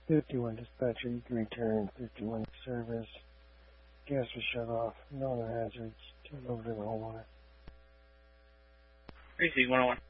51 dispatcher, you can return 51 service. Gas was shut off. No other hazards. Turn over to the homeowner. Receive 101.